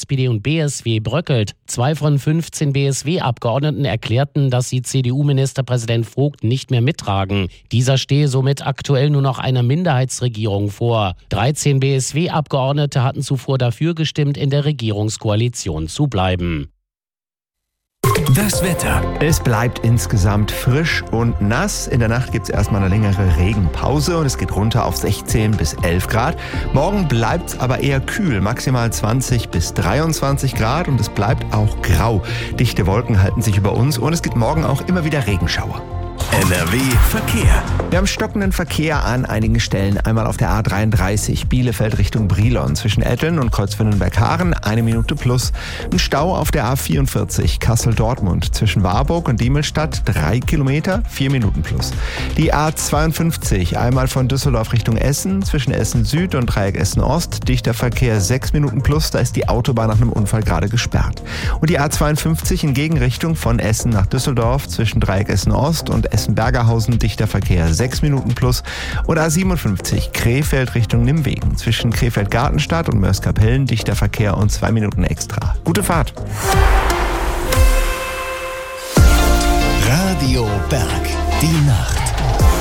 SPD und BSW bröckelt. 2 von 15 BSW-Abgeordneten erklärten, dass sie CDU-Ministerpräsident Vogt nicht mehr mittragen. Dieser stehe somit aktuell nur noch einer Minderheitsregierung vor. 13 BSW-Abgeordnete hatten zuvor dafür gestimmt, in der Regierungskoalition zu bleiben. Das Wetter. Es bleibt insgesamt frisch und nass. In der Nacht gibt es erstmal eine längere Regenpause und es geht runter auf 16 bis 11 Grad. Morgen bleibt es aber eher kühl, maximal 20 bis 23 Grad und es bleibt auch grau. Dichte Wolken halten sich über uns und es gibt morgen auch immer wieder Regenschauer. NRW Verkehr. Wir haben stockenden Verkehr an einigen Stellen. Einmal auf der A33 Bielefeld Richtung Brilon zwischen Etteln und Kreuzwindenberg-Haaren 1 Minute plus. Ein Stau auf der A44 Kassel-Dortmund zwischen Warburg und Diemelstadt 3 Kilometer 4 Minuten plus. Die A52 einmal von Düsseldorf Richtung Essen zwischen Essen Süd und Dreieck Essen Ost. Dichter Verkehr 6 Minuten plus. Da ist die Autobahn nach einem Unfall gerade gesperrt. Und die A52 in Gegenrichtung von Essen nach Düsseldorf zwischen Dreieck Essen Ost und Essen-Bergerhausen, dichter Verkehr 6 Minuten plus. Und A57 Krefeld Richtung Nimwegen zwischen Krefeld-Gartenstadt und Mörs-Kapellen, dichter Verkehr und 2 Minuten extra. Gute Fahrt! Radio Berg, die Nacht.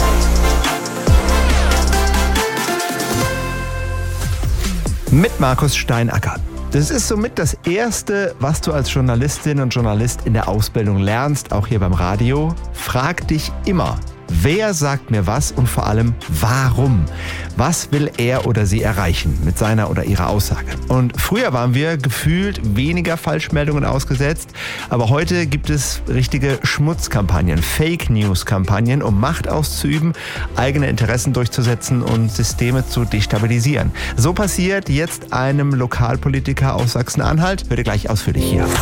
Mit Markus Steinacker. Das ist somit das Erste, was du als Journalistin und Journalist in der Ausbildung lernst, auch hier beim Radio. Frag dich immer, wer sagt mir was und vor allem warum? Was will er oder sie erreichen mit seiner oder ihrer Aussage? Und früher waren wir gefühlt weniger Falschmeldungen ausgesetzt, aber heute gibt es richtige Schmutzkampagnen, Fake-News-Kampagnen, um Macht auszuüben, eigene Interessen durchzusetzen und Systeme zu destabilisieren. So passiert jetzt einem Lokalpolitiker aus Sachsen-Anhalt. Hört ihr gleich ausführlich hier.